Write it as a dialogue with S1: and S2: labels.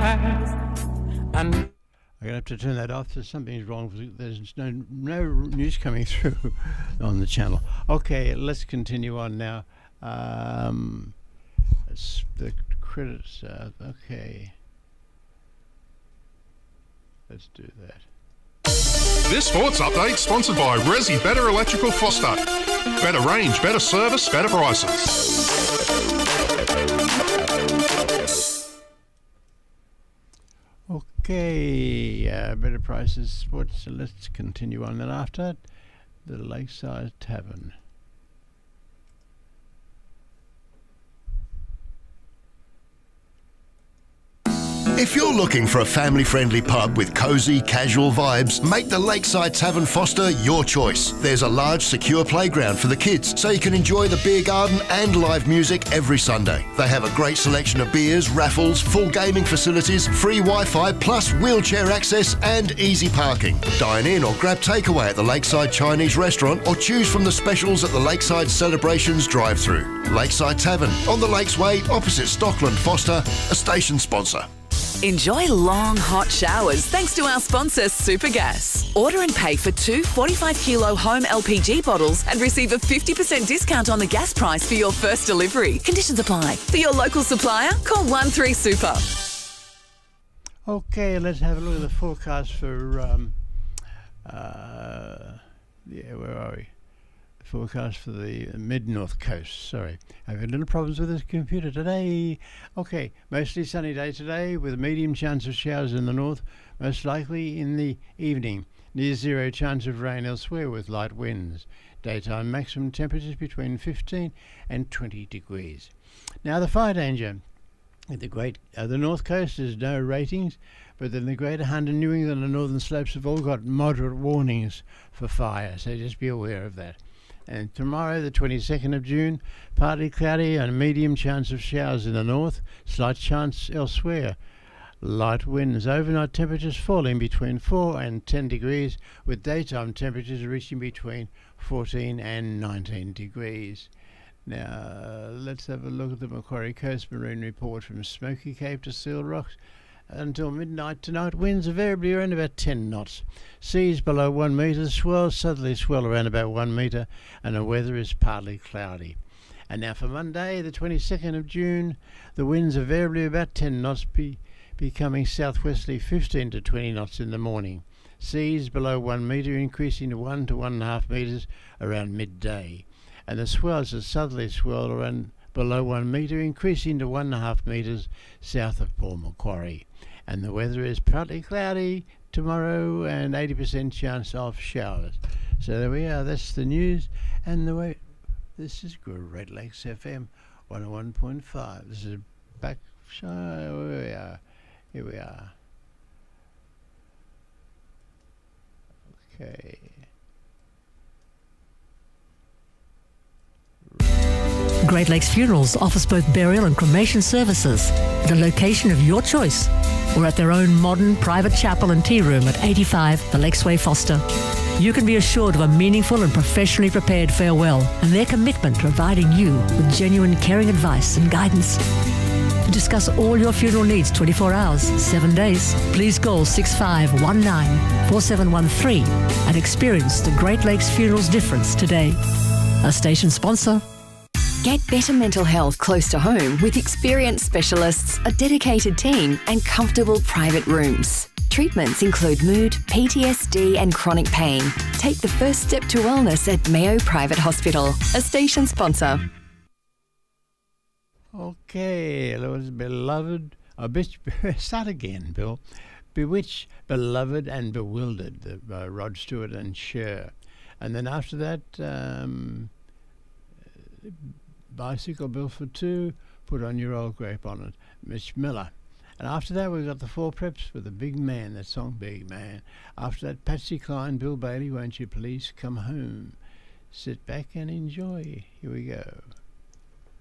S1: I'm going to have to turn that off. Something's wrong. There's no news coming through on the channel. Okay, let's continue on now. It's the credits. Okay. Let's do that.
S2: This sports update sponsored by Resi Better Electrical Foster. Better range, better service, better prices.
S1: Okay, better prices, sports. So let's continue on. Then after that, the Lakeside Tavern.
S3: If you're looking for a family-friendly pub with cosy, casual vibes, make the Lakeside Tavern Foster your choice. There's a large, secure playground for the kids, so you can enjoy the beer garden and live music every Sunday. They have a great selection of beers, raffles, full gaming facilities, free Wi-Fi, plus wheelchair access and easy parking. Dine in or grab takeaway at the Lakeside Chinese restaurant or choose from the specials at the Lakeside Celebrations drive-through. Lakeside Tavern, on the Lakes Way, opposite Stockland Foster, a station sponsor.
S4: Enjoy long, hot showers thanks to our sponsor, Supergas. Order and pay for 2 45-kilo home LPG bottles and receive a 50% discount on the gas price for your first delivery. Conditions apply. For your local supplier, call 13Super.
S1: Okay, let's have a look at the forecast for, where are we? Forecast for the mid-north coast. Sorry, I've had little problems with this computer today. Okay, mostly sunny day today with a medium chance of showers in the north, most likely in the evening. Near zero chance of rain elsewhere with light winds. Daytime maximum temperatures between 15 and 20 degrees. Now the fire danger. The north coast is no ratings, but then the Greater Hunt and New England and northern slopes have all got moderate warnings for fire, so just be aware of that. And tomorrow, the 22nd of June, partly cloudy and a medium chance of showers in the north, slight chance elsewhere. Light winds, overnight temperatures falling between 4 and 10 degrees, with daytime temperatures reaching between 14 and 19 degrees. Now, let's have a look at the Macquarie Coast Marine Report from Smoky Cape to Seal Rocks. Until midnight tonight, winds are variably around about 10 knots. Seas below 1 metre, swells southerly swell around about 1 metre, and the weather is partly cloudy. And now for Monday, the 22nd of June, the winds are variably about 10 knots, becoming southwesterly 15 to 20 knots in the morning. Seas below 1 metre, increasing to 1 to 1.5 metres around midday. And the swells are southerly swell around below 1 metre, increasing to 1.5 metres south of Port Macquarie. And the weather is partly cloudy tomorrow and 80% chance of showers. So there we are, that's the news. And the way, this is Great Lakes FM 101.5. This is back show. Where we are. Here we are. Okay.
S5: Great Lakes Funerals offers both burial and cremation services at a location of your choice or at their own modern private chapel and tea room at 85 the Lakesway Foster. You can be assured of a meaningful and professionally prepared farewell and their commitment to providing you with genuine caring advice and guidance. To discuss all your funeral needs 24 hours, 7 days, please call 6519-4713 and experience the Great Lakes Funerals difference today. A station sponsor.
S4: Get better mental health close to home with experienced specialists, a dedicated team, and comfortable private rooms. Treatments include mood, PTSD, and chronic pain. Take the first step to wellness at Mayo Private Hospital, a station sponsor.
S1: Okay, Lord's beloved. Start again, Bill. Bewitched, Beloved, and Bewildered, Rod Stewart and Cher. And then after that, Bicycle Bill for Two, Put on Your Old Grey Bonnet, Mitch Miller. And after that, we've got the Four Preps with the Big Man, that song Big Man. After that, Patsy Cline, Bill Bailey, Won't You Please Come Home. Sit back and enjoy. Here we go.